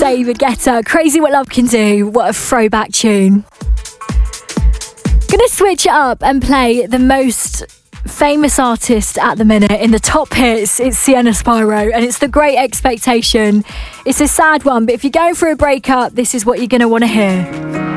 David Guetta. Crazy What Love Can Do. What a throwback tune. Gonna switch it up and play the most famous artist at the minute in the top hits. It's Sienna Spyro and it's The Great Expectation. It's a sad one, but if you're going through a breakup, this is what you're gonna want to hear.